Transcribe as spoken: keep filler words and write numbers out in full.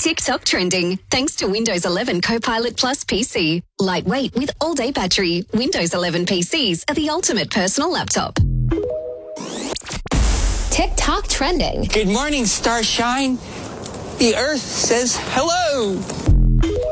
TikTok trending thanks to Windows eleven Copilot Plus P C. Lightweight with all-day battery, Windows eleven P Cs are the ultimate personal laptop. TikTok trending. Good morning, Starshine. The Earth says hello.